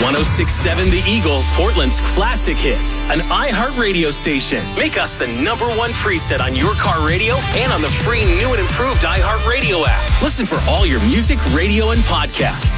106.7 The Eagle, Portland's classic hits, an iHeartRadio station. Make us the number one preset on your car radio and on the free new and improved iHeartRadio app. Listen for all your music, radio, and podcasts.